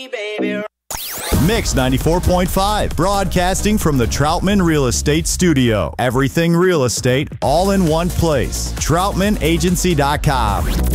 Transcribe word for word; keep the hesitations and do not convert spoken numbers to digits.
me, baby. Mix ninety-four point five, broadcasting from the Troutman Real Estate Studio. Everything real estate, all in one place. Troutman Agency dot com.